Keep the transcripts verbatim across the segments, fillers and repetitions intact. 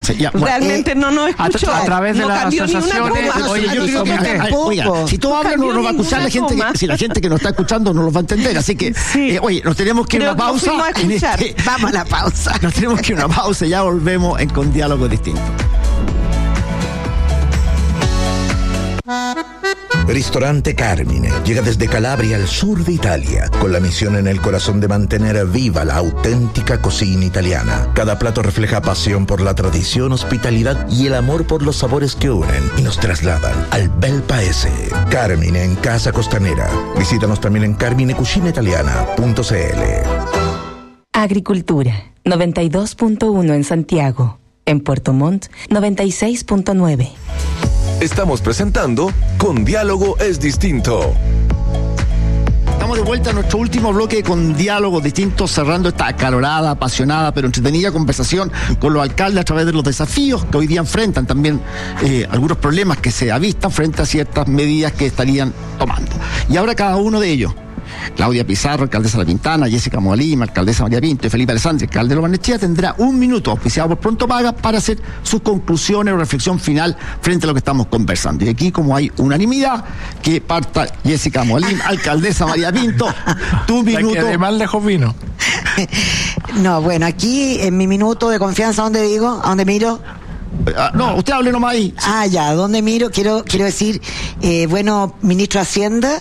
Sí, ya, bueno, realmente eh, no nos escuchó. A, a través de no las asociaciones. Oye, yo creo que, ay, oiga, si tú no hablas no nos va a escuchar la gente, que, si la gente que nos está escuchando no los va a entender, así que, sí. eh, oye, nos tenemos que ir a una pausa. En este, vamos a la pausa. Nos tenemos que ir a una pausa y ya volvemos en Con Diálogo Distinto. Ristorante Carmine llega desde Calabria al sur de Italia, con la misión en el corazón de mantener viva la auténtica cocina italiana. Cada plato refleja pasión por la tradición, hospitalidad y el amor por los sabores que unen y nos trasladan al bel paese. Carmine en Casa Costanera. Visítanos también en carmine cucina italiana punto c l. Agricultura, noventa y dos punto uno en Santiago. En Puerto Montt, noventa y seis punto nueve. Estamos presentando Con Diálogo es Distinto. Estamos de vuelta a nuestro último bloque Con Diálogo Distinto, cerrando esta acalorada, apasionada, pero entretenida conversación con los alcaldes a través de los desafíos que hoy día enfrentan, también eh, algunos problemas que se avistan frente a ciertas medidas que estarían tomando. Y ahora cada uno de ellos. Claudia Pizarro, alcaldesa de La Pintana, Jessica Molima, alcaldesa María Pinto y Felipe Alessandri, alcalde de Lo Barnechea, tendrá un minuto auspiciado por Pronto Paga para hacer sus conclusiones o reflexión final frente a lo que estamos conversando. Y aquí, como hay unanimidad, que parta Jessica Molima, alcaldesa María Pinto, tu minuto. La que de mal lejos vino. No, bueno, aquí en mi minuto de confianza, ¿dónde digo? ¿A dónde miro? Ah, no, usted hable nomás ahí. Ah, ya, ¿dónde miro? Quiero quiero decir, eh, bueno, ministro de Hacienda,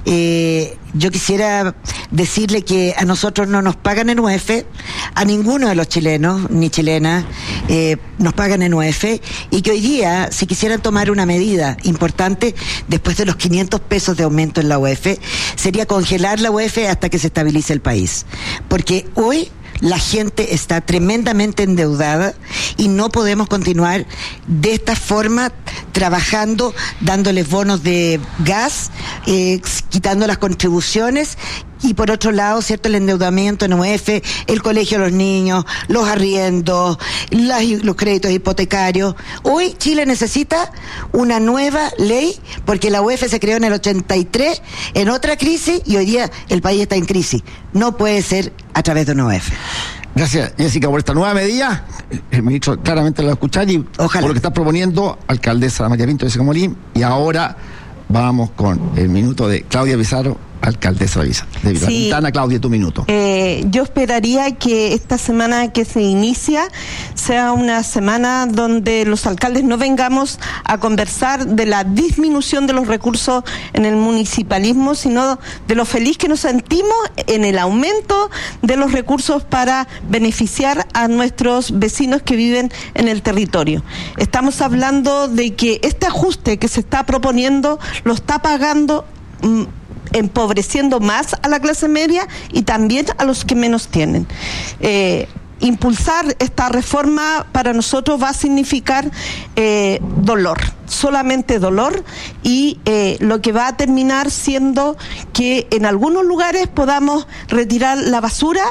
eh, yo quisiera decirle que a nosotros no nos pagan en U E F, a ninguno de los chilenos ni chilenas eh, nos pagan en U E F, y que hoy día, si quisieran tomar una medida importante después de los quinientos pesos de aumento en la U E F, sería congelar la U E F hasta que se estabilice el país. Porque hoy la gente está tremendamente endeudada y no podemos continuar de esta forma trabajando, dándoles bonos de gas, eh, quitando las contribuciones. Y por otro lado, cierto, el endeudamiento en U E F, el colegio de los niños, los arriendos, las, los créditos hipotecarios. Hoy Chile necesita una nueva ley, porque la U E F se creó en el ochenta y tres, en otra crisis, y hoy día el país está en crisis. No puede ser a través de una U E F. Gracias, Jessica, por esta nueva medida. El ministro claramente lo va a escuchar y ojalá. Por lo que está proponiendo, alcaldesa María Pinto, Jessica Molín. Y ahora vamos con el minuto de Claudia Pizarro, alcaldesa de Villa sí. Pintana. Claudia, tu minuto. Eh, yo esperaría que esta semana que se inicia sea una semana donde los alcaldes no vengamos a conversar de la disminución de los recursos en el municipalismo, sino de lo feliz que nos sentimos en el aumento de los recursos para beneficiar a nuestros vecinos que viven en el territorio. Estamos hablando de que este ajuste que se está proponiendo lo está pagando mmm, empobreciendo más a la clase media y también a los que menos tienen. Eh, impulsar esta reforma para nosotros va a significar eh, dolor, solamente dolor, y eh, lo que va a terminar siendo que en algunos lugares podamos retirar la basura,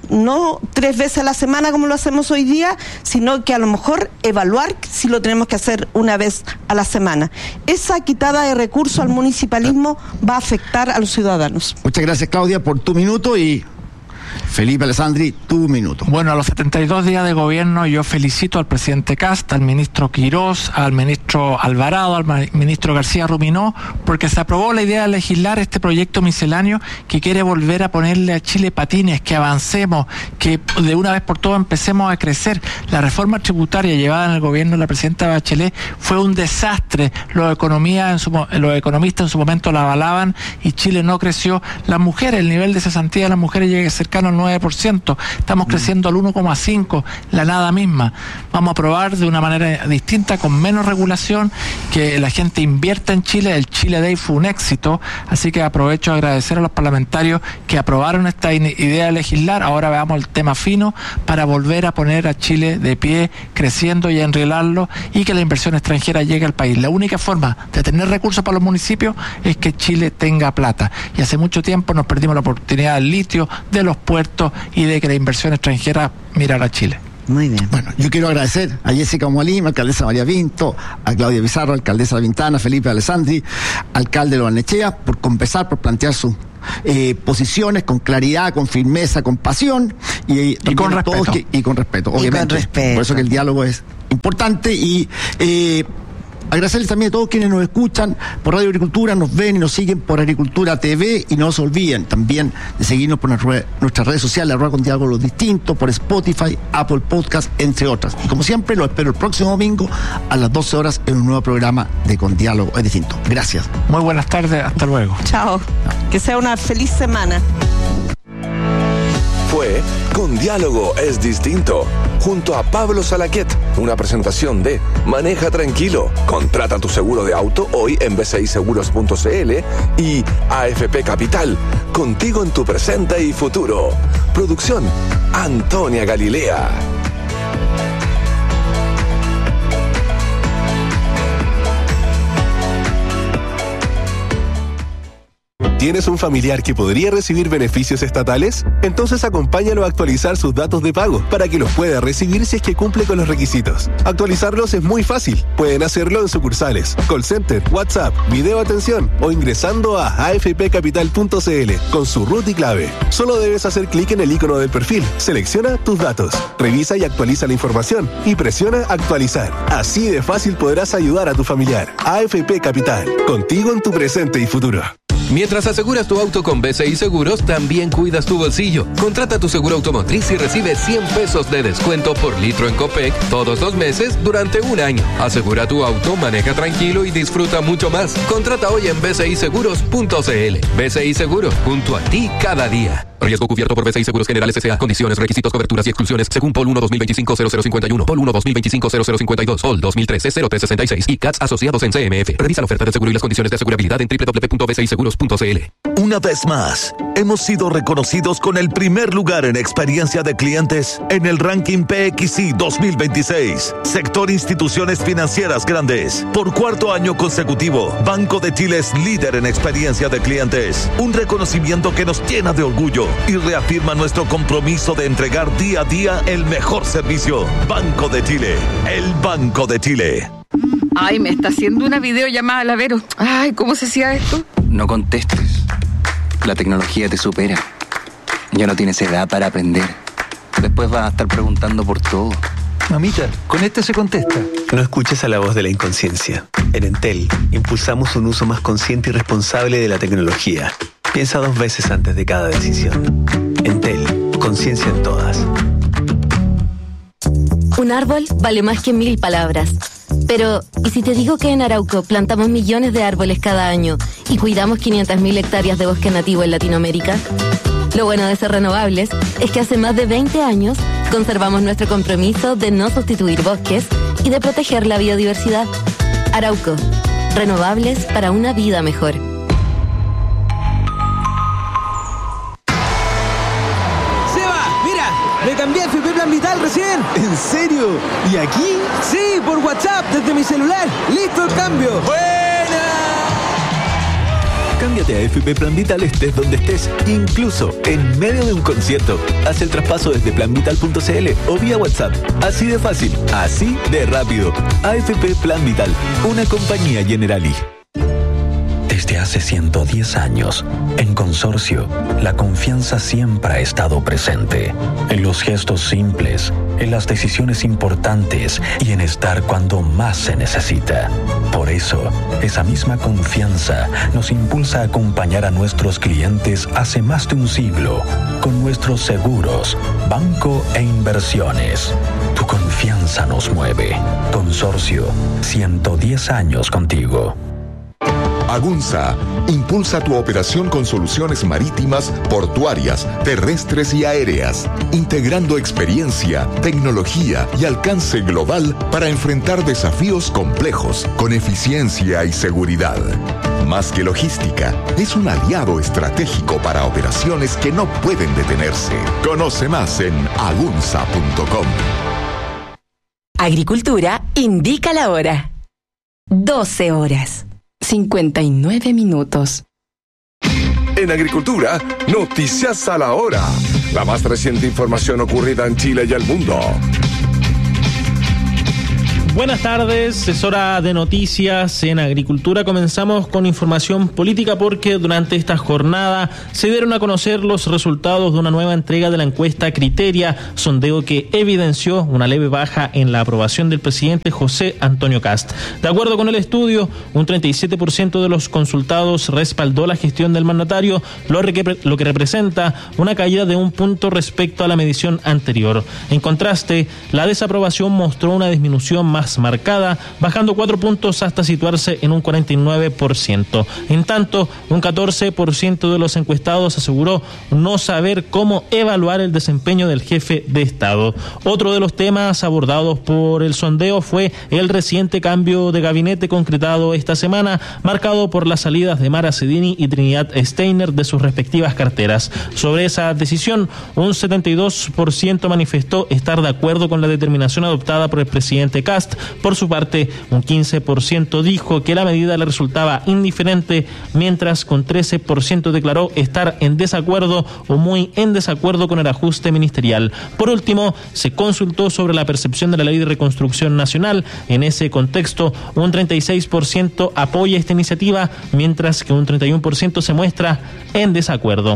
no tres veces a la semana como lo hacemos hoy día, sino que a lo mejor evaluar si lo tenemos que hacer una vez a la semana. Esa quitada de recursos al municipalismo va a afectar a los ciudadanos. Muchas gracias, Claudia, por tu minuto, y Felipe Alessandri, tu minuto. Bueno, a los setenta y dos días de gobierno yo felicito al presidente Kast, al ministro Quirós, al ministro Alvarado, al ministro García Ruminó, porque se aprobó la idea de legislar este proyecto misceláneo que quiere volver a ponerle a Chile patines, que avancemos, que de una vez por todas empecemos a crecer. La reforma tributaria llevada en el gobierno de la presidenta Bachelet fue un desastre. Los, economía en su, los economistas en su momento la avalaban y Chile no creció. Las mujeres, el nivel de cesantía de las mujeres llega cercano al nueve por ciento, estamos creciendo al uno coma cinco por ciento, la nada misma. Vamos a probar de una manera distinta, con menos regulación, que la gente invierta en Chile. El Chile Day fue un éxito, así que aprovecho a agradecer a los parlamentarios que aprobaron esta idea de legislar. Ahora veamos el tema fino para volver a poner a Chile de pie, creciendo y enrielarlo, y que la inversión extranjera llegue al país. La única forma de tener recursos para los municipios es que Chile tenga plata, y hace mucho tiempo nos perdimos la oportunidad del litio, de los puertos y de que la inversión extranjera mirara a Chile. Muy bien. Bueno, yo quiero agradecer a Jessica Molima, alcaldesa María Pinto, a Claudia Pizarro, alcaldesa de La Pintana, Felipe Alessandri, alcalde de Lo Barnechea, por conversar, por plantear sus eh, posiciones con claridad, con firmeza, con pasión y, y con respeto. Que, y con respeto, y obviamente. Con respeto. Por eso que el diálogo es importante. Y eh, agradecerles también a todos quienes nos escuchan por Radio Agricultura, nos ven y nos siguen por Agricultura T V, y no se olviden también de seguirnos por nuestras redes sociales, arroba con diálogo los distintos, por Spotify, Apple Podcast, entre otras. Y como siempre, los espero el próximo domingo a las doce horas en un nuevo programa de Con Diálogo es Distinto. Gracias. Muy buenas tardes, hasta luego. Chao. Que sea una feliz semana. Fue Con Diálogo es Distinto, junto a Pablo Salaquet, una presentación de Maneja Tranquilo, contrata tu seguro de auto hoy en b c i seguros punto c l y A F P Capital, contigo en tu presente y futuro. Producción, Antonia Galilea. ¿Tienes un familiar que podría recibir beneficios estatales? Entonces acompáñalo a actualizar sus datos de pago para que los pueda recibir si es que cumple con los requisitos. Actualizarlos es muy fácil. Pueden hacerlo en sucursales, call center, WhatsApp, video atención o ingresando a a f p capital punto c l con su root y clave. Solo debes hacer clic en el icono del perfil, selecciona tus datos, revisa y actualiza la información y presiona actualizar. Así de fácil podrás ayudar a tu familiar. A F P Capital, contigo en tu presente y futuro. Mientras aseguras tu auto con B C I Seguros, también cuidas tu bolsillo. Contrata tu seguro automotriz y recibe cien pesos de descuento por litro en Copec todos los meses durante un año. Asegura tu auto, maneja tranquilo y disfruta mucho más. Contrata hoy en b c i seguros punto c l. B C I Seguros, junto a ti cada día. Riesgo cubierto por B C I Seguros Generales S A. Condiciones, requisitos, coberturas y exclusiones según P O L uno dos mil veinticinco cero cero cincuenta y uno, P O L uno dos mil veinticinco cero cero cincuenta y dos, P O L dos mil trece cero tres sesenta y seis y C A T S asociados en C M F. Revisa la oferta de seguro y las condiciones de asegurabilidad en doble u doble u doble u punto b c i seguros punto c l. Una vez más, hemos sido reconocidos con el primer lugar en experiencia de clientes en el ranking P X I dos mil veintiséis. Sector Instituciones Financieras Grandes. Por cuarto año consecutivo, Banco de Chile es líder en experiencia de clientes. Un reconocimiento que nos llena de orgullo y reafirma nuestro compromiso de entregar día a día el mejor servicio. Banco de Chile, el Banco de Chile. Ay, me está haciendo una videollamada la Vero. Ay, ¿cómo se hacía esto? No contestes. La tecnología te supera. Ya no tienes edad para aprender. Después vas a estar preguntando por todo. Mamita, con este se contesta. No escuches a la voz de la inconsciencia. En Entel, impulsamos un uso más consciente y responsable de la tecnología. Piensa dos veces antes de cada decisión. Entel, conciencia en todas. Un árbol vale más que mil palabras. Pero, ¿y si te digo que en Arauco plantamos millones de árboles cada año y cuidamos quinientas mil hectáreas de bosque nativo en Latinoamérica? Lo bueno de ser renovables es que hace más de veinte años conservamos nuestro compromiso de no sustituir bosques y de proteger la biodiversidad. Arauco, renovables para una vida mejor. Me cambié a F P Plan Vital recién. ¿En serio? ¿Y aquí? Sí, por WhatsApp, desde mi celular. ¡Listo el cambio! ¡Buena! Cámbiate a F P Plan Vital estés donde estés, incluso en medio de un concierto. Haz el traspaso desde plan vital punto c l o vía WhatsApp. Así de fácil, así de rápido. A F P Plan Vital, una compañía Generali. Desde hace ciento diez años, en Consorcio, la confianza siempre ha estado presente. En los gestos simples, en las decisiones importantes y en estar cuando más se necesita. Por eso, esa misma confianza nos impulsa a acompañar a nuestros clientes hace más de un siglo con nuestros seguros, banco e inversiones. Tu confianza nos mueve. Consorcio, ciento diez años contigo. Agunza impulsa tu operación con soluciones marítimas, portuarias, terrestres y aéreas, integrando experiencia, tecnología y alcance global para enfrentar desafíos complejos con eficiencia y seguridad. Más que logística, es un aliado estratégico para operaciones que no pueden detenerse. Conoce más en agunza punto com. Agricultura indica la hora. doce horas. cincuenta y nueve minutos. En Agricultura, noticias a la hora. La más reciente información ocurrida en Chile y el mundo. Buenas tardes, es hora de noticias en Agricultura. Comenzamos con información política porque durante esta jornada se dieron a conocer los resultados de una nueva entrega de la encuesta Criteria, sondeo que evidenció una leve baja en la aprobación del presidente José Antonio Kast. De acuerdo con el estudio, un treinta y siete por ciento de los consultados respaldó la gestión del mandatario, lo que, lo que representa una caída de un punto respecto a la medición anterior. En contraste, la desaprobación mostró una disminución más marcada, bajando cuatro puntos hasta situarse en un cuarenta y nueve por ciento. En tanto, un catorce por ciento de los encuestados aseguró no saber cómo evaluar el desempeño del jefe de Estado. Otro de los temas abordados por el sondeo fue el reciente cambio de gabinete concretado esta semana, marcado por las salidas de Mara Cedini y Trinidad Steiner de sus respectivas carteras. Sobre esa decisión, un setenta y dos por ciento manifestó estar de acuerdo con la determinación adoptada por el presidente Kast. Por su parte, un quince por ciento dijo que la medida le resultaba indiferente, mientras con trece por ciento declaró estar en desacuerdo o muy en desacuerdo con el ajuste ministerial. Por último, se consultó sobre la percepción de la Ley de Reconstrucción Nacional. En ese contexto, un treinta y seis por ciento apoya esta iniciativa, mientras que un treinta y uno por ciento se muestra en desacuerdo.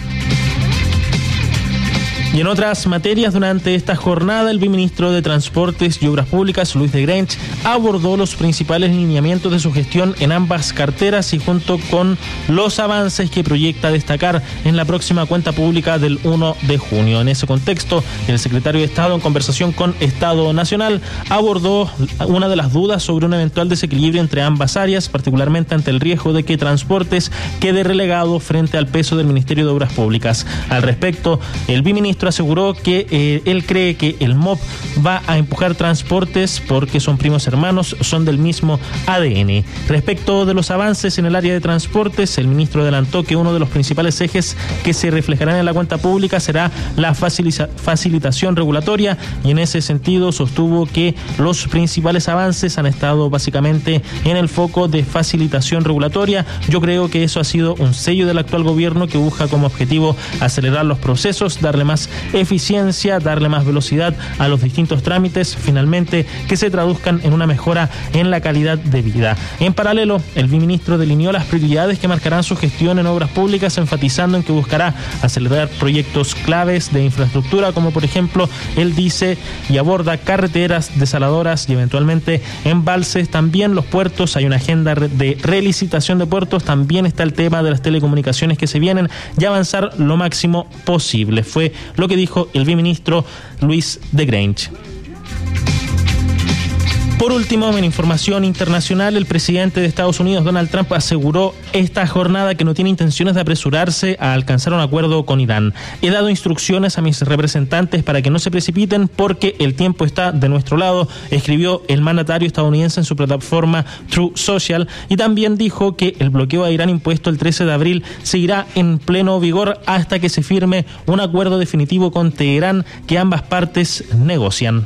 Y en otras materias, durante esta jornada, el viceministro de Transportes y Obras Públicas, Luis de Grange, abordó los principales lineamientos de su gestión en ambas carteras y junto con los avances que proyecta destacar en la próxima cuenta pública del primero de junio. En ese contexto, el secretario de Estado, en conversación con Estado Nacional, abordó una de las dudas sobre un eventual desequilibrio entre ambas áreas, particularmente ante el riesgo de que Transportes quede relegado frente al peso del Ministerio de Obras Públicas. Al respecto, el viceministro aseguró que eh, él cree que el M O P va a empujar Transportes porque son primos hermanos, son del mismo A D N. Respecto de los avances en el área de Transportes, el ministro adelantó que uno de los principales ejes que se reflejarán en la cuenta pública será la facilita- facilitación regulatoria, y en ese sentido sostuvo que los principales avances han estado básicamente en el foco de facilitación regulatoria. Yo creo que eso ha sido un sello del actual gobierno, que busca como objetivo acelerar los procesos, darle más eficiencia, darle más velocidad a los distintos trámites, finalmente que se traduzcan en una mejora en la calidad de vida. En paralelo, el viceministro delineó las prioridades que marcarán su gestión en obras públicas, enfatizando en que buscará acelerar proyectos claves de infraestructura, como por ejemplo, él dice y aborda carreteras, desaladoras y eventualmente embalses, también los puertos. Hay una agenda de relicitación de puertos, también está el tema de las telecomunicaciones que se vienen, y avanzar lo máximo posible. Fue lo que dijo el viceministro Luis de Grange. Por último, en información internacional, el presidente de Estados Unidos, Donald Trump, aseguró esta jornada que no tiene intenciones de apresurarse a alcanzar un acuerdo con Irán. He dado instrucciones a mis representantes para que no se precipiten porque el tiempo está de nuestro lado, escribió el mandatario estadounidense en su plataforma Truth Social, y también dijo que el bloqueo a Irán impuesto el trece de abril seguirá en pleno vigor hasta que se firme un acuerdo definitivo con Teherán que ambas partes negocian.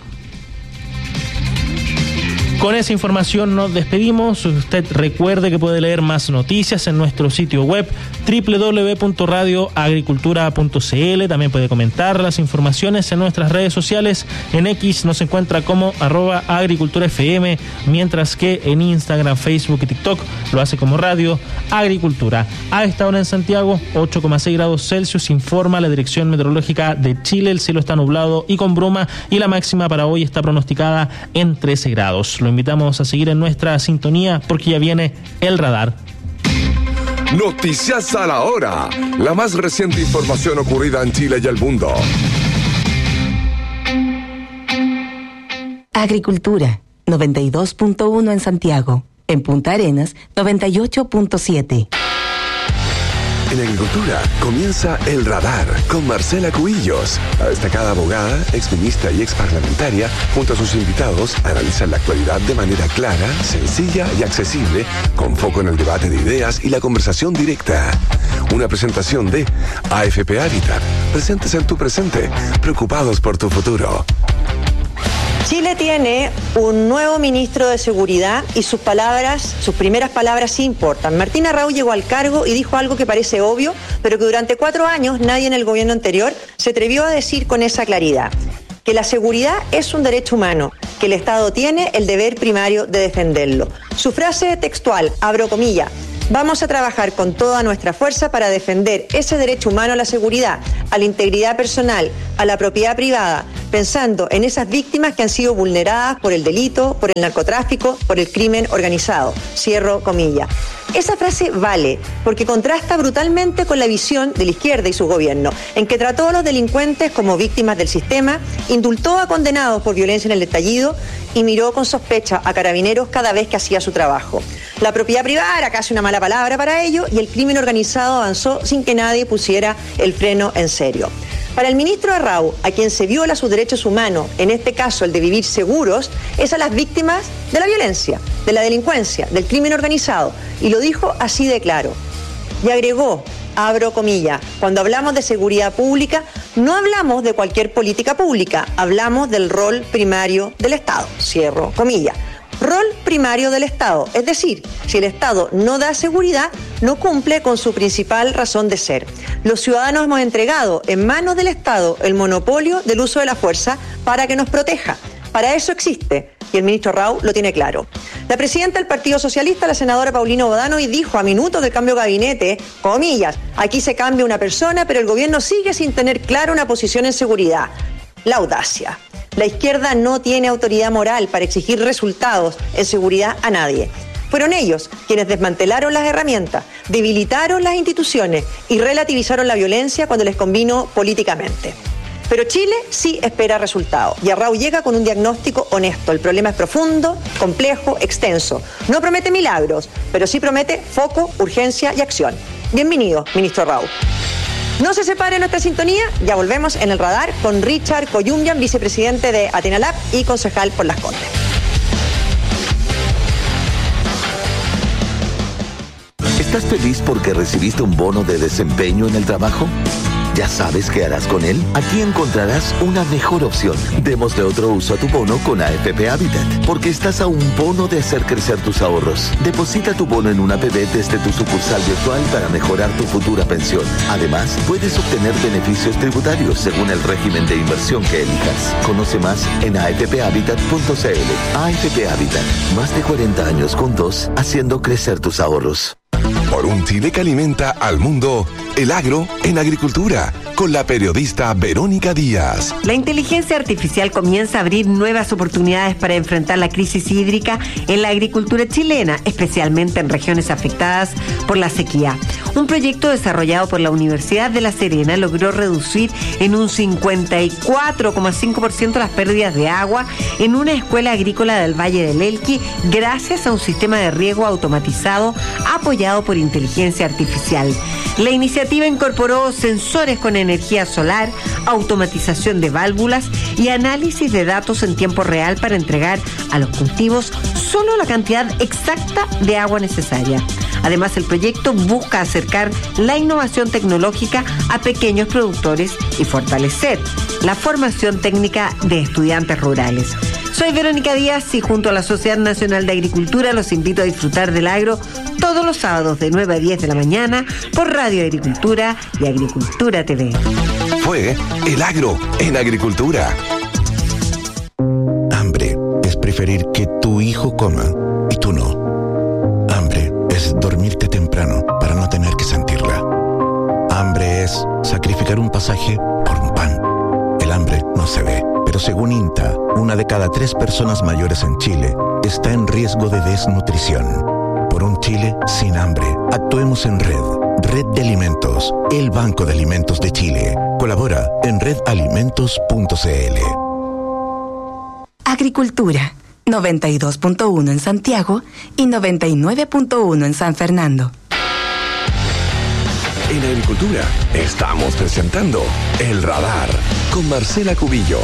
Con esa información nos despedimos. Usted recuerde que puede leer más noticias en nuestro sitio web doble u doble u doble u punto radio agricultura punto c l. También puede comentar las informaciones en nuestras redes sociales. En X nos encuentra como arroba agricultura F M, mientras que en Instagram, Facebook y TikTok lo hace como Radio Agricultura. A esta hora en Santiago, ocho coma seis grados Celsius, informa la Dirección Meteorológica de Chile. El cielo está nublado y con bruma, y la máxima para hoy está pronosticada en trece grados. Lo invitamos a seguir en nuestra sintonía porque ya viene el radar. Noticias a la hora. La más reciente información ocurrida en Chile y el mundo. Agricultura, noventa y dos punto uno en Santiago. En Punta Arenas, noventa y ocho punto siete. En Agricultura comienza El Radar con Marcela Cubillos. La destacada abogada, exministra y exparlamentaria, junto a sus invitados, analizan la actualidad de manera clara, sencilla y accesible, con foco en el debate de ideas y la conversación directa. Una presentación de A F P Habitat. Presentes en tu presente, preocupados por tu futuro. Chile tiene un nuevo ministro de Seguridad y sus palabras, sus primeras palabras sí importan. Martín Arrau llegó al cargo y dijo algo que parece obvio, pero que durante cuatro años nadie en el gobierno anterior se atrevió a decir con esa claridad. que la seguridad es un derecho humano, que el Estado tiene el deber primario de defenderlo. Su frase textual, abro comillas, vamos a trabajar con toda nuestra fuerza para defender ese derecho humano a la seguridad, a la integridad personal, a la propiedad privada, pensando en esas víctimas que han sido vulneradas por el delito, por el narcotráfico, por el crimen organizado. Cierro comillas. Esa frase vale porque contrasta brutalmente con la visión de la izquierda y su gobierno, en que trató a los delincuentes como víctimas del sistema, indultó a condenados por violencia en el estallido y miró con sospecha a Carabineros cada vez que hacía su trabajo. La propiedad privada era casi una mala palabra para ello y el crimen organizado avanzó sin que nadie pusiera el freno en serio. Para el ministro Arrau, a quien se viola sus derechos humanos, en este caso el de vivir seguros, es a las víctimas de la violencia, de la delincuencia, del crimen organizado, y lo dijo así de claro. Y agregó, abro comillas, cuando hablamos de seguridad pública, no hablamos de cualquier política pública, hablamos del rol primario del Estado, cierro comillas. Rol primario del Estado, es decir, si el Estado no da seguridad, no cumple con su principal razón de ser. Los ciudadanos hemos entregado en manos del Estado el monopolio del uso de la fuerza para que nos proteja. Para eso existe, y el ministro Arrau lo tiene claro. La presidenta del Partido Socialista, la senadora Paulina Bodano, hoy dijo a minutos del cambio de gabinete, comillas, aquí se cambia una persona, pero el gobierno sigue sin tener clara una posición en seguridad. La audacia. La izquierda no tiene autoridad moral para exigir resultados en seguridad a nadie. Fueron ellos quienes desmantelaron las herramientas, debilitaron las instituciones y relativizaron la violencia cuando les convino políticamente. Pero Chile sí espera resultados y Arrau llega con un diagnóstico honesto. El problema es profundo, complejo, extenso. No promete milagros, pero sí promete foco, urgencia y acción. Bienvenido, ministro Arrau. No se separe nuestra sintonía, ya volvemos en el radar con Richard Coyumyan, vicepresidente de Atenalab y concejal por Las Condes. ¿Estás feliz porque recibiste un bono de desempeño en el trabajo? ¿Ya sabes qué harás con él? Aquí encontrarás una mejor opción. Démosle otro uso a tu bono con A F P Habitat, porque estás a un bono de hacer crecer tus ahorros. Deposita tu bono en una A P B desde tu sucursal virtual para mejorar tu futura pensión. Además, puedes obtener beneficios tributarios según el régimen de inversión que elijas. Conoce más en a f p habitat punto c l. A F P Habitat, más de cuarenta años juntos, haciendo crecer tus ahorros. Por un Chile que alimenta al mundo, el agro en agricultura, con la periodista Verónica Díaz. La inteligencia artificial comienza a abrir nuevas oportunidades para enfrentar la crisis hídrica en la agricultura chilena, especialmente en regiones afectadas por la sequía. Un proyecto desarrollado por la Universidad de La Serena logró reducir en un cincuenta y cuatro coma cinco por ciento las pérdidas de agua en una escuela agrícola del Valle del Elqui gracias a un sistema de riego automatizado apoyado por inteligencia artificial. La iniciativa incorporó sensores con energía solar, automatización de válvulas y análisis de datos en tiempo real para entregar a los cultivos solo la cantidad exacta de agua necesaria. Además, el proyecto busca acercar la innovación tecnológica a pequeños productores y fortalecer la formación técnica de estudiantes rurales. Soy Verónica Díaz y junto a la Sociedad Nacional de Agricultura los invito a disfrutar del agro todos los sábados de nueve a diez de la mañana por Radio Agricultura y Agricultura T V. Fue El Agro en Agricultura. Hambre es preferir que tu hijo coma y tú no. Hambre es dormirte temprano para no tener que sentirla. Hambre es sacrificar un pasaje por un pan. El hambre no se ve, pero según INTA, una de cada tres personas mayores en Chile está en riesgo de desnutrición. Por un Chile sin hambre, actuemos en red. Red de Alimentos, el Banco de Alimentos de Chile. Colabora en red alimentos punto c l. Agricultura, noventa y dos punto uno en Santiago y noventa y nueve punto uno en San Fernando. En Agricultura estamos presentando El Radar con Marcela Cubillos.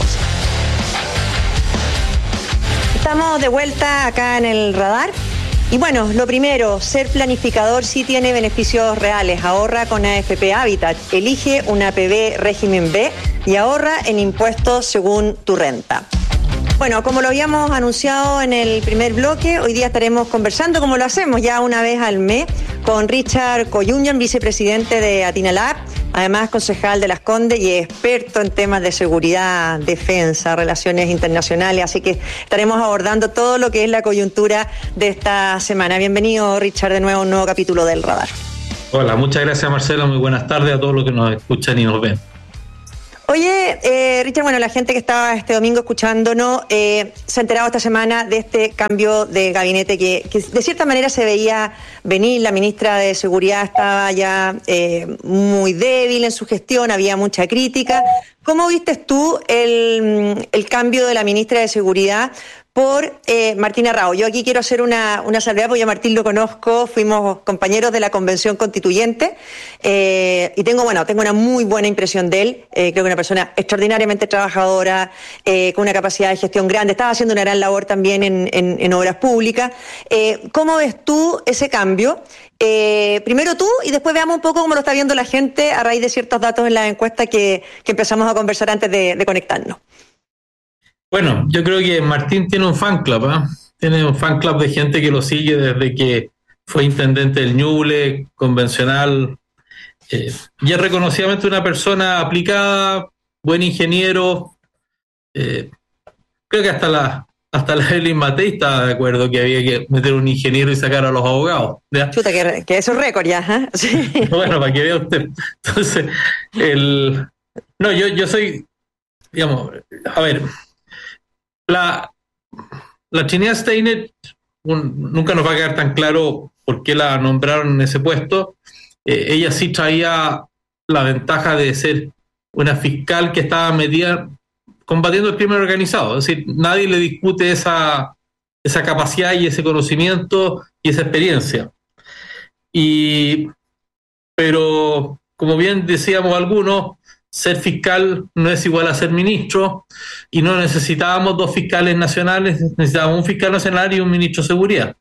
Estamos de vuelta acá en El Radar. Y bueno, lo primero, ser planificador sí tiene beneficios reales. Ahorra con A F P Habitat. Elige una A P B régimen B y ahorra en impuestos según tu renta. Bueno, como lo habíamos anunciado en el primer bloque, hoy día estaremos conversando, como lo hacemos ya una vez al mes, con Richard Coyumyan, vicepresidente de Atenalab, además concejal de Las Condes y experto en temas de seguridad, defensa, relaciones internacionales, así que estaremos abordando todo lo que es la coyuntura de esta semana. Bienvenido, Richard, de nuevo a un nuevo capítulo del Radar. Hola, muchas gracias, Marcela, muy buenas tardes a todos los que nos escuchan y nos ven. Oye, eh, Richard, bueno, la gente que estaba este domingo escuchándonos eh, se ha enterado esta semana de este cambio de gabinete que, que de cierta manera se veía venir. La ministra de Seguridad estaba ya eh, muy débil en su gestión, había mucha crítica. ¿Cómo viste tú el, el cambio de la ministra de Seguridad por eh, Martín Arrau? Yo aquí quiero hacer una, una salvedad, porque yo a Martín lo conozco, fuimos compañeros de la Convención Constituyente eh, y tengo, bueno, tengo una muy buena impresión de él. Eh, creo que una persona extraordinariamente trabajadora, eh, con una capacidad de gestión grande, estaba haciendo una gran labor también en, en, en obras públicas. Eh, ¿Cómo ves tú ese cambio? Eh, primero tú y después veamos un poco cómo lo está viendo la gente a raíz de ciertos datos en la encuesta que, que empezamos a conversar antes de, de conectarnos. Bueno, yo creo que Martín tiene un fan club, ¿eh? Tiene un fan club de gente que lo sigue desde que fue intendente del Ñuble, convencional, eh, y es reconocidamente una persona aplicada, buen ingeniero. Eh, creo que hasta la hasta la Evelyn Matei estaba de acuerdo que había que meter un ingeniero y sacar a los abogados, ¿ya? Chuta, que, que es un récord ya, ¿eh? Sí. Bueno, para que vea usted. Entonces, el no, yo, yo soy, digamos, a ver, La, la Trinidad Steiner, un, nunca nos va a quedar tan claro por qué la nombraron en ese puesto. Eh, ella sí traía la ventaja de ser una fiscal que estaba metida combatiendo el crimen organizado. Es decir, nadie le discute esa, esa capacidad y ese conocimiento y esa experiencia. Y, pero, como bien decíamos algunos, ser fiscal no es igual a ser ministro, y no necesitábamos dos fiscales nacionales, necesitábamos un fiscal nacional y un ministro de seguridad.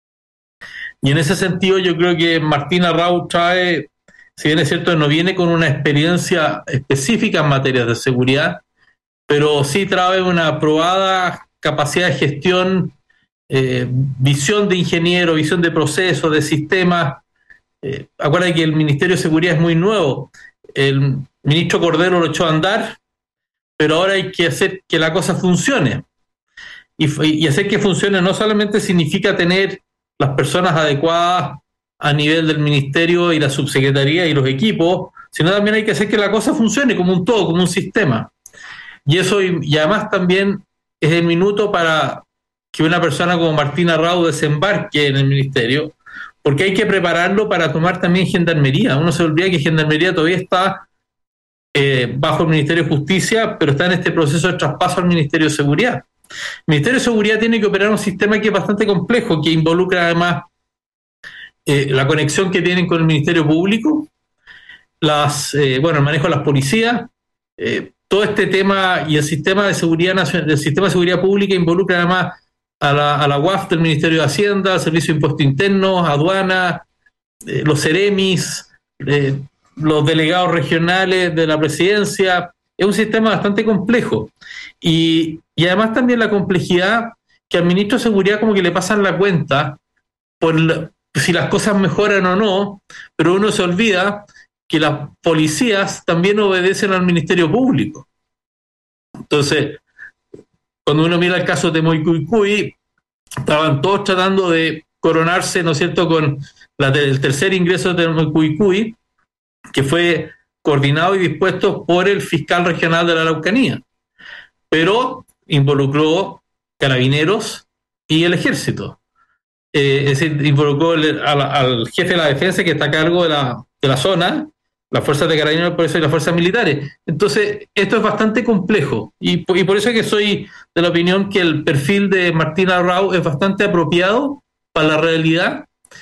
Y en ese sentido yo creo que Martín Arrau trae, si bien es cierto que no viene con una experiencia específica en materia de seguridad, pero sí trae una probada capacidad de gestión, eh, visión de ingeniero, visión de procesos, de sistemas. Eh, acuérdate que el Ministerio de Seguridad es muy nuevo. El ministro Cordero lo echó a andar, pero ahora hay que hacer que la cosa funcione. Y, y hacer que funcione no solamente significa tener las personas adecuadas a nivel del ministerio y la subsecretaría y los equipos, sino también hay que hacer que la cosa funcione como un todo, como un sistema. Y eso, y, y además también es el minuto para que una persona como Martín Arrau desembarque en el ministerio, porque hay que prepararlo para tomar también Gendarmería. Uno se olvida que Gendarmería todavía está eh, bajo el Ministerio de Justicia, pero está en este proceso de traspaso al Ministerio de Seguridad. El Ministerio de Seguridad tiene que operar un sistema que es bastante complejo, que involucra además eh, la conexión que tienen con el Ministerio Público, las, eh, bueno, el manejo de las policías, eh, todo este tema, y el sistema de seguridad nacional, el sistema de seguridad pública involucra además a la, a la U A F del Ministerio de Hacienda, Servicio de Impuestos Internos, Aduana, eh, los Ceremis, eh, los delegados regionales de la presidencia. Es un sistema bastante complejo. Y, y además también la complejidad que al ministro de Seguridad como que le pasan la cuenta por la, si las cosas mejoran o no, pero uno se olvida que las policías también obedecen al Ministerio Público. Entonces, cuando uno mira el caso de Moycuicui, estaban todos tratando de coronarse, ¿no es cierto?, con la, el tercer ingreso de Moycuicui, que fue coordinado y dispuesto por el fiscal regional de la Araucanía, pero involucró carabineros y el ejército. Eh, es decir, involucró el, al, al jefe de la defensa que está a cargo de la, de la zona, las fuerzas de carabineros, por eso, y las fuerzas militares. Entonces, esto es bastante complejo, y, y por eso es que soy de la opinión que el perfil de Martín Arrau es bastante apropiado para la realidad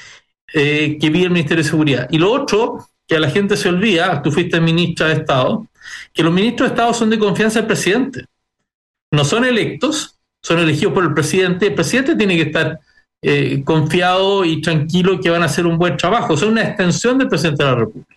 eh, que vive el Ministerio de Seguridad. Y lo otro, que a la gente se olvida, tú fuiste ministra de Estado, que los ministros de Estado son de confianza del presidente. No son electos, son elegidos por el presidente. El presidente tiene que estar eh, confiado y tranquilo que van a hacer un buen trabajo. Son una extensión del presidente de la República.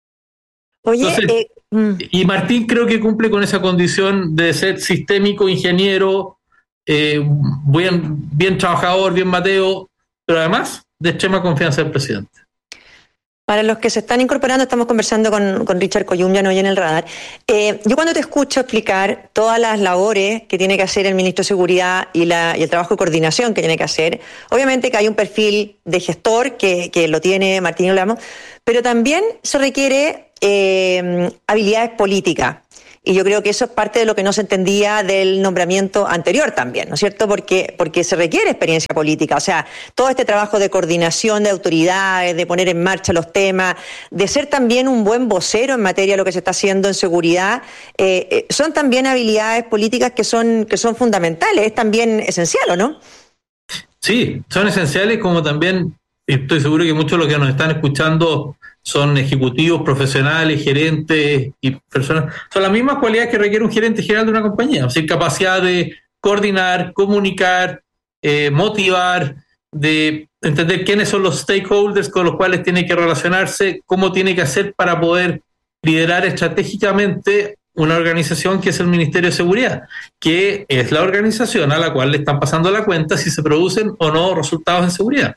Oye, Entonces, eh, mm. y Martín creo que cumple con esa condición de ser sistémico, ingeniero, eh, bien, bien trabajador, bien mateo, pero además de extrema confianza del presidente. Para los que se están incorporando, estamos conversando con, con Richard Coyumyan hoy en el radar. Eh, yo cuando te escucho explicar todas las labores que tiene que hacer el ministro de Seguridad y, la, y el trabajo de coordinación que tiene que hacer, obviamente que hay un perfil de gestor que, que lo tiene Martín Olamo, pero también se requiere eh, habilidades políticas. Y yo creo que eso es parte de lo que no se entendía del nombramiento anterior también, ¿no es cierto? Porque, porque se requiere experiencia política. O sea, todo este trabajo de coordinación de autoridades, de poner en marcha los temas, de ser también un buen vocero en materia de lo que se está haciendo en seguridad, eh, eh, son también habilidades políticas que son, que son fundamentales. Es también esencial, ¿o no? Sí, son esenciales, como también estoy seguro que muchos de los que nos están escuchando son ejecutivos, profesionales, gerentes y personas. Son las mismas cualidades que requiere un gerente general de una compañía. O sea, capacidad de coordinar, comunicar, eh, motivar, de entender quiénes son los stakeholders con los cuales tiene que relacionarse, cómo tiene que hacer para poder liderar estratégicamente una organización que es el Ministerio de Seguridad, que es la organización a la cual le están pasando la cuenta si se producen o no resultados en seguridad.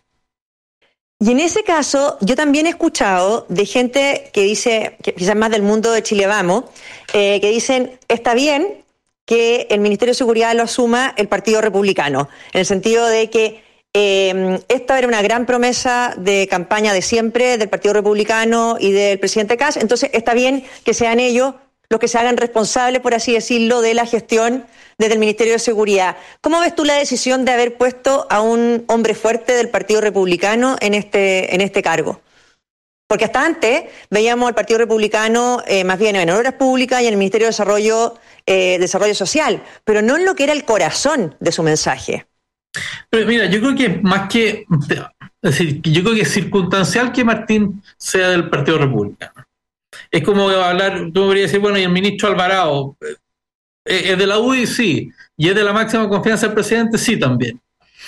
Y en ese caso, yo también he escuchado de gente que dice, que quizás más del mundo de Chile Vamos, eh, que dicen, está bien que el Ministerio de Seguridad lo asuma el Partido Republicano, en el sentido de que eh, esta era una gran promesa de campaña de siempre del Partido Republicano y del presidente Kast, entonces está bien que sean ellos los que se hagan responsables, por así decirlo, de la gestión desde el Ministerio de Seguridad. ¿Cómo ves tú la decisión de haber puesto a un hombre fuerte del Partido Republicano en este, en este cargo? Porque hasta antes veíamos al Partido Republicano eh, más bien en obras públicas y en el Ministerio de Desarrollo, eh, Desarrollo Social, pero no en lo que era el corazón de su mensaje. Pero mira, yo creo que más que, es decir, yo creo que es circunstancial que Martín sea del Partido Republicano. Es como hablar, tú me podrías decir, bueno, y el ministro Alvarado, ¿es de la U D I? Sí. ¿Y es de la máxima confianza del presidente? Sí, también.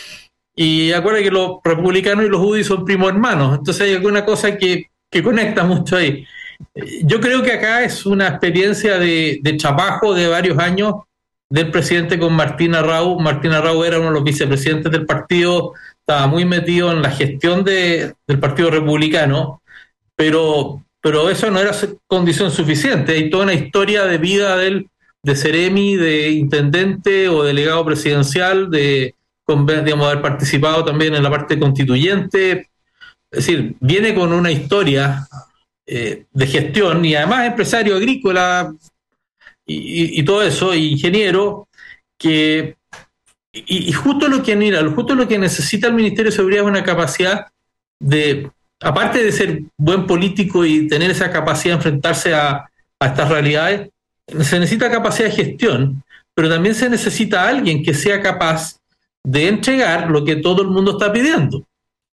Y acuérdate que los republicanos y los U D I son primos hermanos, entonces hay alguna cosa que, que conecta mucho ahí. Yo creo que acá es una experiencia de, de trabajo de varios años del presidente con Martín Arrau. Martín Arrau era uno de los vicepresidentes del partido, estaba muy metido en la gestión de, del Partido Republicano, pero... pero eso no era condición suficiente. Hay toda una historia de vida de él, de seremi, de intendente o delegado presidencial, de, digamos, haber participado también en la parte constituyente. Es decir, viene con una historia eh, de gestión y además empresario agrícola y, y, y todo eso, y ingeniero, que y, y justo lo que mira, justo lo que necesita el Ministerio de Seguridad es una capacidad de, aparte de ser buen político y tener esa capacidad de enfrentarse a, a estas realidades, se necesita capacidad de gestión, pero también se necesita alguien que sea capaz de entregar lo que todo el mundo está pidiendo.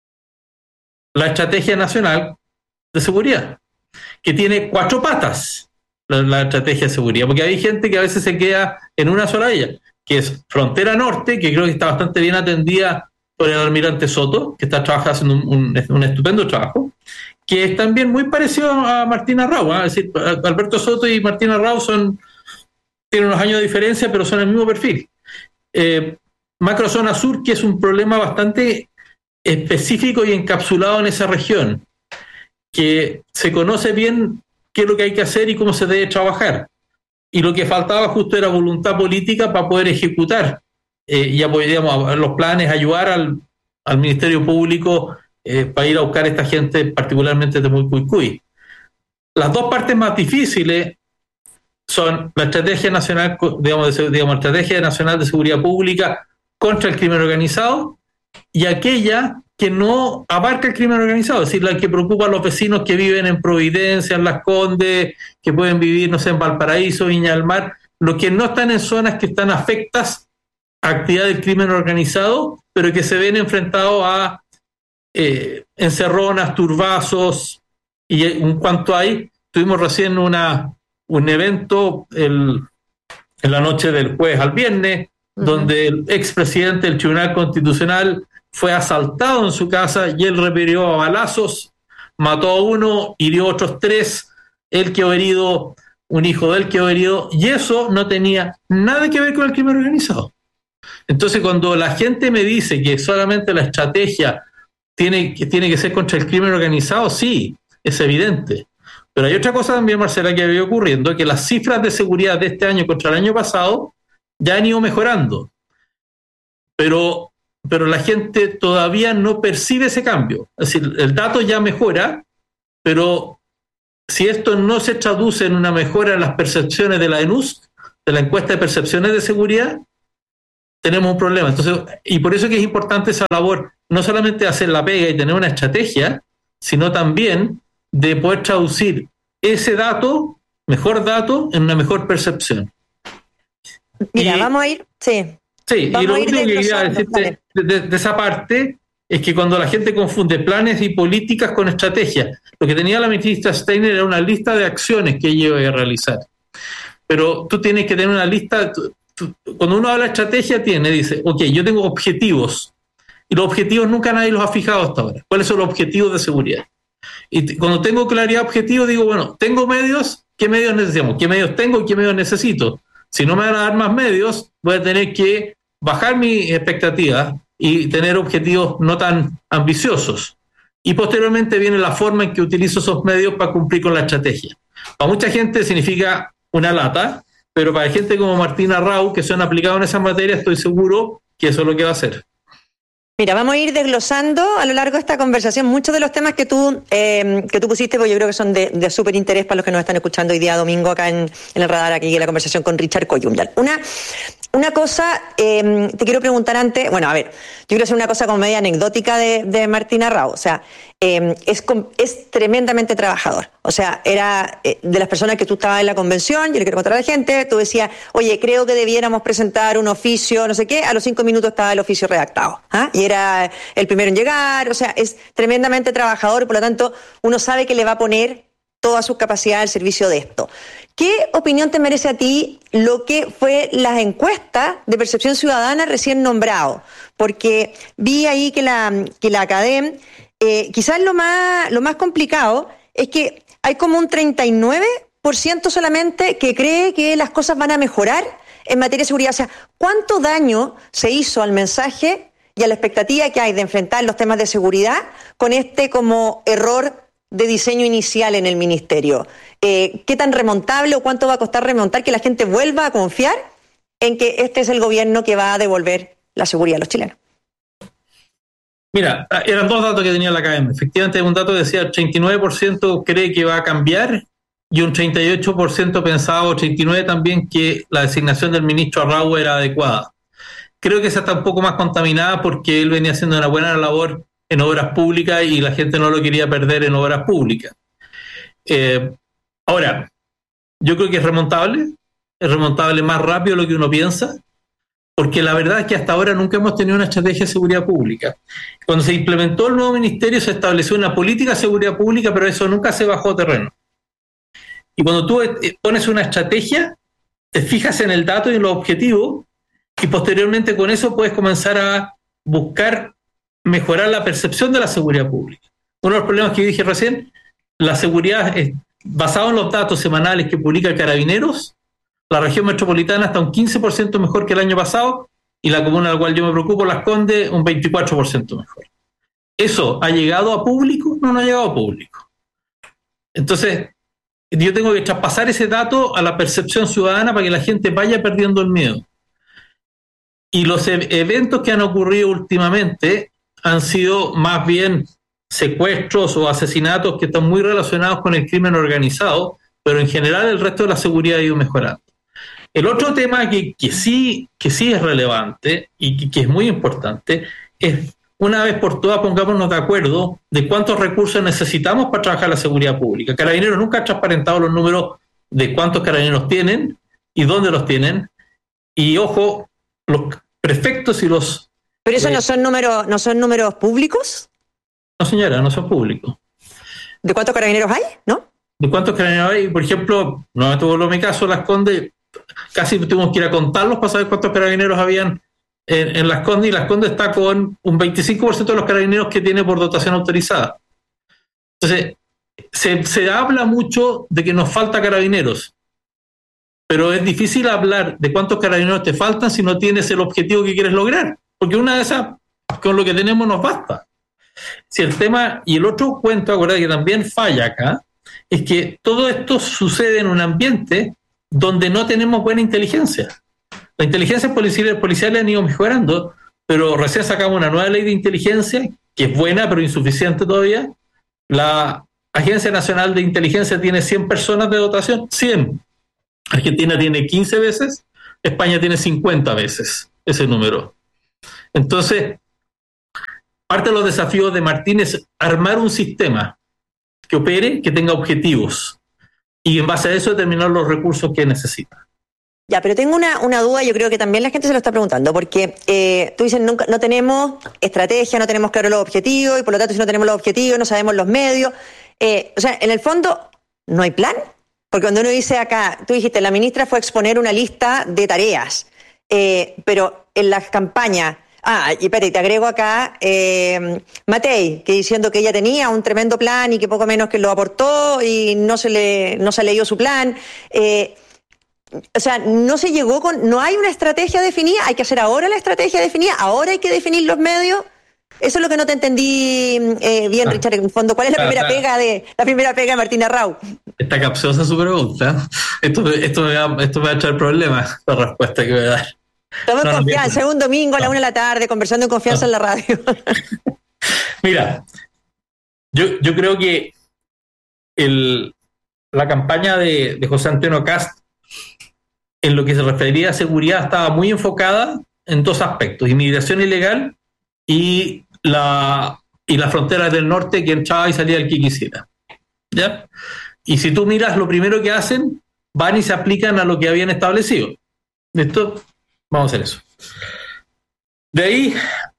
La Estrategia Nacional de Seguridad, que tiene cuatro patas, la, la Estrategia de Seguridad, porque hay gente que a veces se queda en una sola de ellas, que es Frontera Norte, que creo que está bastante bien atendida por el almirante Soto, que está trabajando haciendo un, un, un estupendo trabajo, que es también muy parecido a Martín Arrau, ¿eh? Es decir, Alberto Soto y Martín Arrau son, tienen unos años de diferencia, pero son el mismo perfil. Eh, Macrozona Sur, que es un problema bastante específico y encapsulado en esa región, que se conoce bien qué es lo que hay que hacer y cómo se debe trabajar. Y lo que faltaba justo era voluntad política para poder ejecutar eh, y apoyar los planes, ayudar al, al Ministerio Público eh, para ir a buscar a esta gente, particularmente de muy Cuycuy. Las dos partes más difíciles son la Estrategia Nacional, digamos, de, digamos, Estrategia Nacional de Seguridad Pública contra el crimen organizado y aquella que no abarca el crimen organizado, es decir, la que preocupa a los vecinos que viven en Providencia, en Las Condes, que pueden vivir, no sé, en Valparaíso, Viña del Mar, los que no están en zonas que están afectas a actividad del crimen organizado, pero que se ven enfrentados a eh, encerronas, turbazos, y en cuanto hay, tuvimos recién una, un evento el, en la noche del jueves al viernes, uh-huh. donde el expresidente del Tribunal Constitucional fue asaltado en su casa y él repelió a balazos, mató a uno, hirió a otros tres, él quedó herido, un hijo de él quedó herido, y eso no tenía nada que ver con el crimen organizado. Entonces, cuando la gente me dice que solamente la estrategia tiene que, tiene que ser contra el crimen organizado, sí, es evidente. Pero hay otra cosa también, Marcela, que había ocurriendo, que las cifras de seguridad de este año contra el año pasado ya han ido mejorando. Pero, pero la gente todavía no percibe ese cambio. Es decir, el dato ya mejora, pero si esto no se traduce en una mejora en las percepciones de la E N U S, de la encuesta de percepciones de seguridad, tenemos un problema. Entonces, y por eso que es importante esa labor, no solamente hacer la pega y tener una estrategia, sino también de poder traducir ese dato, mejor dato, en una mejor percepción. Mira, y, vamos a ir, sí. Sí, vamos y lo a ir único que quería decirte de, de, de esa parte es que cuando la gente confunde planes y políticas con estrategias, lo que tenía la ministra Steiner era una lista de acciones que ella iba a realizar. Pero tú tienes que tener una lista, tú, tú, cuando uno habla de estrategia, tiene, dice, ok, yo tengo objetivos, y los objetivos nunca nadie los ha fijado hasta ahora. ¿Cuáles son los objetivos de seguridad? Y t- cuando tengo claridad objetivo, digo, bueno, tengo medios, ¿qué medios necesitamos? ¿Qué medios tengo y qué medios necesito? Si no me van a dar más medios, voy a tener que bajar mis expectativas y tener objetivos no tan ambiciosos. Y posteriormente viene la forma en que utilizo esos medios para cumplir con la estrategia. Para mucha gente significa una lata, pero para gente como Martina Rau, que son aplicados en esa materia, estoy seguro que eso es lo que va a hacer. Mira, vamos a ir desglosando a lo largo de esta conversación muchos de los temas que tú eh, que tú pusiste, porque yo creo que son de, de súper interés para los que nos están escuchando hoy día domingo acá en, en el radar, aquí en la conversación con Richard Coyumdal. Una, una cosa, eh, te quiero preguntar antes, bueno, a ver, yo quiero hacer una cosa como media anecdótica de, de Martina Rau, o sea, eh, es, es tremendamente trabajador, o sea, era eh, de las personas que tú estabas en la convención, yo le quiero contar a la gente, tú decías, oye, creo que debiéramos presentar un oficio, no sé qué, a los cinco minutos estaba el oficio redactado, ¿ah? Y era el primero en llegar, o sea, es tremendamente trabajador y por lo tanto uno sabe que le va a poner todas sus capacidades al servicio de esto. ¿Qué opinión te merece a ti lo que fue las encuestas de percepción ciudadana recién nombrado? Porque vi ahí que la, que la Academ, eh, quizás lo más, lo más complicado es que hay como un treinta y nueve por ciento solamente que cree que las cosas van a mejorar en materia de seguridad. O sea, ¿cuánto daño se hizo al mensaje y a la expectativa que hay de enfrentar los temas de seguridad con este como error de diseño inicial en el ministerio? Eh, ¿Qué tan remontable o cuánto va a costar remontar que la gente vuelva a confiar en que este es el gobierno que va a devolver la seguridad a los chilenos? Mira, eran dos datos que tenía la Academia. Efectivamente, un dato decía el treinta y nueve por ciento cree que va a cambiar y un treinta y ocho por ciento pensaba, o treinta y nueve por ciento también, que la designación del ministro Arrau era adecuada. Creo que esa está un poco más contaminada porque él venía haciendo una buena labor en obras públicas y la gente no lo quería perder en obras públicas. Eh, ahora, yo creo que es remontable, es remontable más rápido de lo que uno piensa, porque la verdad es que hasta ahora nunca hemos tenido una estrategia de seguridad pública. Cuando se implementó el nuevo ministerio se estableció una política de seguridad pública, pero eso nunca se bajó a terreno. Y cuando tú pones una estrategia, te fijas en el dato y en los objetivos, y posteriormente con eso puedes comenzar a buscar mejorar la percepción de la seguridad pública. Uno de los problemas que yo dije recién, la seguridad es basado en los datos semanales que publica Carabineros, la región metropolitana está un quince por ciento mejor que el año pasado y la comuna a la cual yo me preocupo, Las Condes, un veinticuatro por ciento mejor. ¿Eso ha llegado a público? No, no ha llegado a público. Entonces, yo tengo que traspasar ese dato a la percepción ciudadana para que la gente vaya perdiendo el miedo. Y los e- eventos que han ocurrido últimamente han sido más bien secuestros o asesinatos que están muy relacionados con el crimen organizado, pero en general el resto de la seguridad ha ido mejorando. El otro tema que, que, sí, que sí es relevante y que, que es muy importante es, una vez por todas, pongámonos de acuerdo de cuántos recursos necesitamos para trabajar la seguridad pública. Carabineros nunca ha transparentado los números de cuántos carabineros tienen y dónde los tienen. Y ojo, los prefectos y los... ¿Pero eso eh, no son números, no son números públicos? No, señora, no son públicos. ¿De cuántos carabineros hay? ¿No? ¿De cuántos carabineros hay? Por ejemplo, no me tuvo mi caso, Las Condes, casi tuvimos que ir a contarlos para saber cuántos carabineros habían en, en Las Condes, y Las Condes está con un veinticinco por ciento de los carabineros que tiene por dotación autorizada. Entonces, se, se habla mucho de que nos falta carabineros, pero es difícil hablar de cuántos carabineros te faltan si no tienes el objetivo que quieres lograr, porque una de esas, con lo que tenemos nos basta. Si el tema, y el otro cuento, acuérdate que también falla acá, es que todo esto sucede en un ambiente donde no tenemos buena inteligencia. La inteligencia policial, policial han ido mejorando, pero recién sacamos una nueva ley de inteligencia, que es buena pero insuficiente todavía. La Agencia Nacional de Inteligencia tiene cien personas de dotación, cien. Argentina tiene quince veces, España tiene cincuenta veces ese número. Entonces, parte de los desafíos de Martín es armar un sistema que opere, que tenga objetivos, y en base a eso determinar los recursos que necesita. Ya, pero tengo una, una duda, yo creo que también la gente se lo está preguntando, porque eh, tú dices, nunca, no tenemos estrategia, no tenemos claro los objetivos, y por lo tanto si no tenemos los objetivos, no sabemos los medios. Eh, o sea, en el fondo, ¿no hay plan? Porque cuando uno dice acá, tú dijiste, la ministra fue a exponer una lista de tareas, eh, pero en las campañas... Ah, y espérate, te agrego acá eh, Matei, que diciendo que ella tenía un tremendo plan y que poco menos que lo aportó y no se le, no se leyó su plan. Eh, o sea, no se llegó con... No hay una estrategia definida, hay que hacer ahora la estrategia definida, ahora hay que definir los medios. Eso es lo que no te entendí eh, bien, ah, Richard, en el fondo. ¿Cuál es la ah, primera ah, pega de la primera pega de Martín Arrau? Está capciosa su pregunta. Esto, esto, me va, esto me va a echar problemas, la respuesta que voy a dar. Estamos en no, confianza, no, un domingo a la no. una de la tarde, conversando en confianza no. en la radio. Mira, yo, yo creo que el, la campaña de, de José Antonio Kast, en lo que se refería a seguridad, estaba muy enfocada en dos aspectos: inmigración ilegal y la, y las fronteras del norte, que entraba y salía el que quisiera. ¿Ya? Y si tú miras, lo primero que hacen, van y se aplican a lo que habían establecido. Esto... Vamos a hacer eso. De ahí,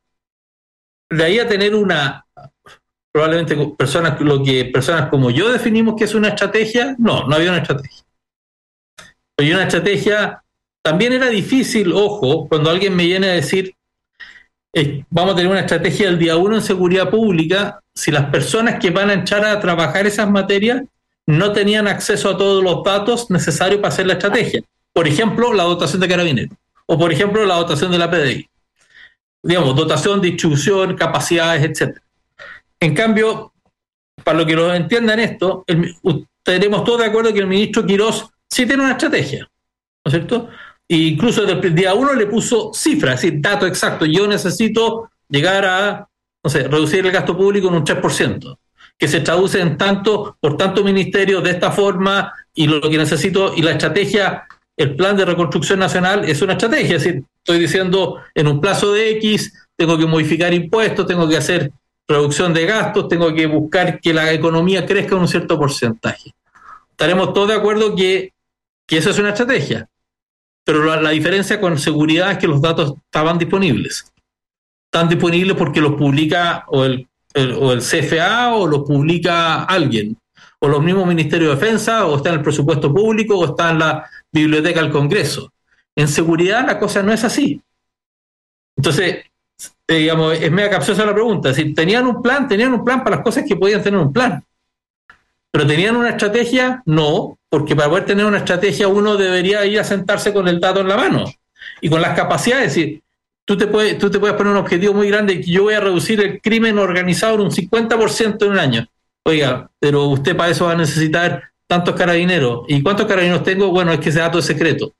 de ahí a tener una, probablemente personas, lo que personas como yo definimos que es una estrategia, no, no había una estrategia. Había una estrategia, también era difícil, ojo, cuando alguien me viene a decir, eh, vamos a tener una estrategia del día uno en seguridad pública, si las personas que van a entrar a trabajar esas materias no tenían acceso a todos los datos necesarios para hacer la estrategia. Por ejemplo, la dotación de carabineros. O, por ejemplo, la dotación de la P D I. Digamos, dotación, distribución, capacidades, etcétera. En cambio, para lo que lo entiendan esto, el, estaremos todos de acuerdo que el ministro Quirós sí tiene una estrategia, ¿no es cierto? E incluso desde el día uno le puso cifras, es decir, datos exactos. Yo necesito llegar a, no sé, reducir el gasto público en un tres por ciento, que se traduce en tanto, por tanto ministerio, de esta forma, y lo, lo que necesito, y la estrategia... El plan de reconstrucción nacional es una estrategia, es decir, estoy diciendo en un plazo de X, tengo que modificar impuestos, tengo que hacer reducción de gastos, tengo que buscar que la economía crezca en un cierto porcentaje. Estaremos todos de acuerdo que, que eso es una estrategia, pero la, la diferencia con seguridad es que los datos estaban disponibles. Están disponibles porque los publica o el, el, o el C F A o los publica alguien, o los mismos Ministerios de Defensa, o está en el presupuesto público, o está en la biblioteca del Congreso. En seguridad la cosa no es así. Entonces, eh, digamos, es media capciosa la pregunta. Si tenían un plan, tenían un plan para las cosas que podían tener un plan. Pero tenían una estrategia, no, porque para poder tener una estrategia uno debería ir a sentarse con el dato en la mano y con las capacidades. Es decir, tú te puedes, tú te puedes poner un objetivo muy grande, que yo voy a reducir el crimen organizado en un cincuenta por ciento en un año. Oiga, pero usted para eso va a necesitar tantos carabineros. ¿Y cuántos carabineros tengo? Bueno, es que ese dato es secreto.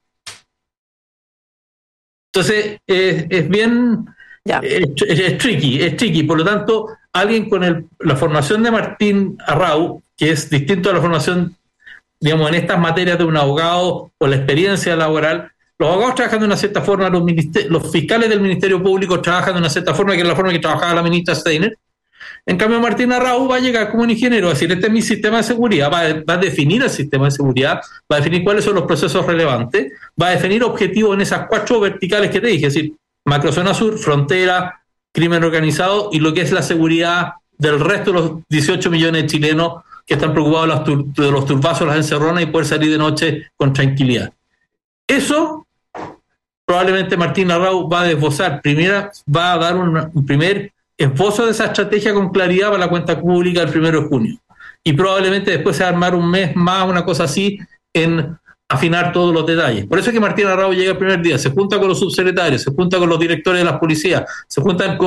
Entonces, es, es bien... Es, es, es tricky, es tricky. Por lo tanto, alguien con el, la formación de Martín Arrau, que es distinto a la formación, digamos, en estas materias de un abogado o la experiencia laboral, los abogados trabajan de una cierta forma, los, los fiscales del Ministerio Público trabajan de una cierta forma, que es la forma que trabajaba la ministra Steiner. En cambio, Martín Arrau va a llegar como un ingeniero a decir, este es mi sistema de seguridad, va a, va a definir el sistema de seguridad, va a definir cuáles son los procesos relevantes, va a definir objetivos en esas cuatro verticales que te dije, es decir, macrozona sur, frontera, crimen organizado y lo que es la seguridad del resto de los dieciocho millones de chilenos que están preocupados de los, tur de los turbazos, las encerronas y poder salir de noche con tranquilidad. Eso probablemente Martín Arrau va a desbozar, primera, va a dar un, un primer esbozo de esa estrategia con claridad para la cuenta pública el primero de junio. Y probablemente después se va a armar un mes más, una cosa así, en afinar todos los detalles. Por eso es que Martín Arrau llega el primer día, se junta con los subsecretarios, se junta con los directores de las policías, se juntan con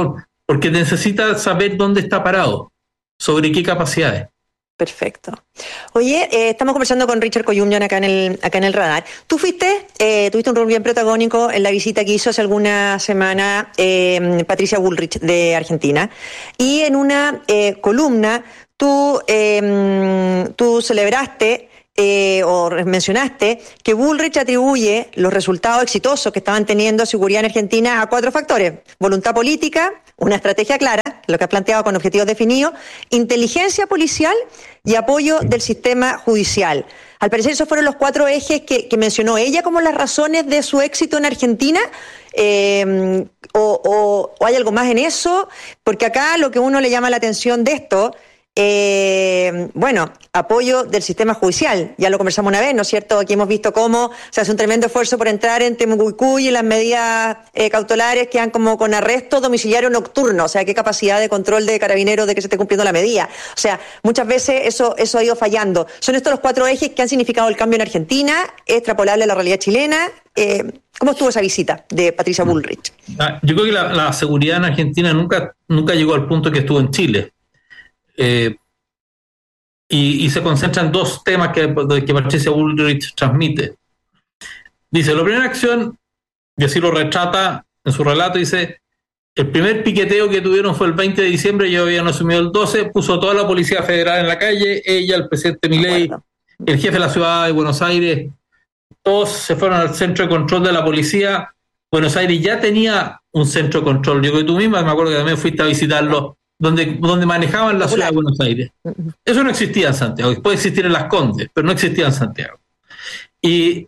porque necesita saber dónde está parado, sobre qué capacidades. Perfecto. Oye, eh, estamos conversando con Richard Koyunyan acá en el acá en el radar. Tú fuiste, eh, tuviste un rol bien protagónico en la visita que hizo hace alguna semana eh, Patricia Bullrich de Argentina, y en una eh, columna tú eh, tú celebraste Eh, o mencionaste que Bullrich atribuye los resultados exitosos que estaban teniendo seguridad en Argentina a cuatro factores: voluntad política, una estrategia clara, lo que has planteado con objetivos definidos, inteligencia policial y apoyo del sistema judicial. Al parecer esos fueron los cuatro ejes que, que mencionó ella como las razones de su éxito en Argentina. Eh, o, o, o hay algo más en eso, porque acá lo que uno le llama la atención de esto, Eh, bueno, apoyo del sistema judicial, ya lo conversamos una vez, ¿no es cierto? Aquí hemos visto cómo se hace un tremendo esfuerzo por entrar en Temucuicuy y las medidas eh, cautelares quedan como con arresto domiciliario nocturno, o sea, qué capacidad de control de carabineros de que se esté cumpliendo la medida. O sea, muchas veces eso, eso ha ido fallando. Son estos los cuatro ejes que han significado el cambio en Argentina, extrapolable a la realidad chilena. Eh, ¿Cómo estuvo esa visita de Patricia Bullrich? Ah, yo creo que la, la seguridad en Argentina nunca, nunca llegó al punto que estuvo en Chile. Eh, y, y se concentra en dos temas que, que Patricia Bullrich transmite. Dice, la primera acción, y así lo retrata en su relato, dice, el primer piqueteo que tuvieron fue el veinte de diciembre, yo habían asumido el doce, puso toda la Policía Federal en la calle, ella, el presidente Milei, el jefe de la ciudad de Buenos Aires, todos se fueron al centro de control de la policía. Buenos Aires ya tenía un centro de control, yo creo que tú misma, me acuerdo que también fuiste a visitarlo, donde, donde manejaban la ciudad de Buenos Aires. Eso no existía en Santiago, puede existir en Las Condes, pero no existía en Santiago. Y,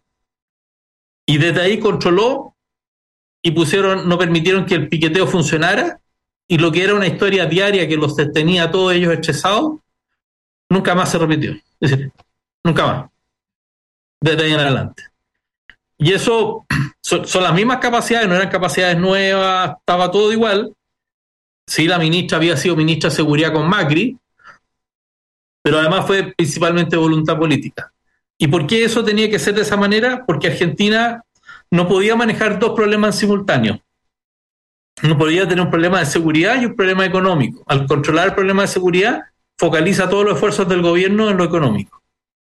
y desde ahí controló y pusieron, no permitieron que el piqueteo funcionara, y lo que era una historia diaria que los tenía a todos ellos estresados, nunca más se repitió. Es decir, nunca más. Desde ahí en adelante. Y eso son, son las mismas capacidades, no eran capacidades nuevas, estaba todo igual. Sí, la ministra había sido ministra de Seguridad con Macri, pero además fue principalmente voluntad política. ¿Y por qué eso tenía que ser de esa manera? Porque Argentina no podía manejar dos problemas en simultáneo. No podía tener un problema de seguridad y un problema económico. Al controlar el problema de seguridad, focaliza todos los esfuerzos del gobierno en lo económico.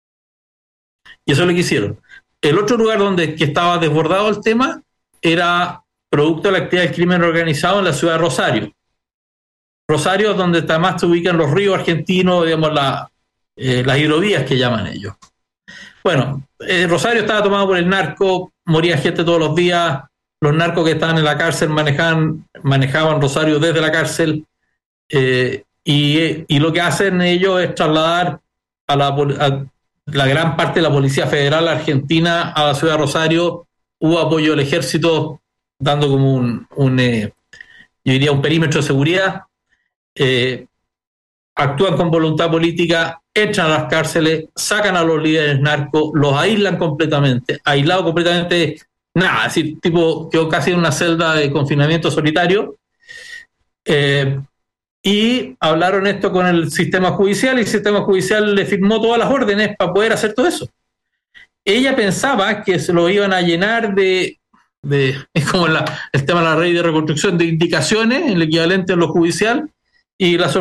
Y eso es lo que hicieron. El otro lugar donde que estaba desbordado el tema era producto de la actividad del crimen organizado en la ciudad de Rosario. Rosario es donde además se ubican los ríos argentinos, digamos, la, eh, las hidrovías que llaman ellos. Bueno, eh, Rosario estaba tomado por el narco, moría gente todos los días, los narcos que estaban en la cárcel manejaban, manejaban Rosario desde la cárcel, eh, y, y lo que hacen ellos es trasladar a la, a la gran parte de la Policía Federal Argentina a la ciudad de Rosario. Hubo apoyo del ejército, dando como un, un eh, yo diría un perímetro de seguridad. Eh, actúan con voluntad política, entran a las cárceles, sacan a los líderes narcos, los aíslan completamente, aislado completamente, nada, es decir, tipo, quedó casi en una celda de confinamiento solitario, eh, y hablaron esto con el sistema judicial, y el sistema judicial le firmó todas las órdenes para poder hacer todo eso. Ella pensaba que se lo iban a llenar de, de es como la, el tema de la ley de reconstrucción, de indicaciones, el equivalente a lo judicial, y la